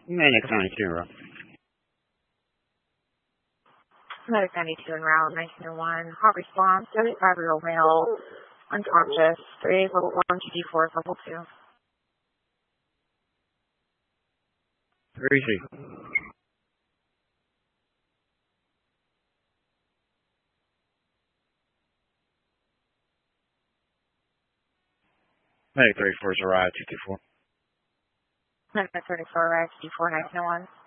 Medic 92 in route. Medic 92 en route, 1901. Hot response, 75-year-old male, unconscious, 3 level 1, GD4, level 2. 3C. Medic 34 is arrived, 224. Medic 34 arrived, GD4, 1901.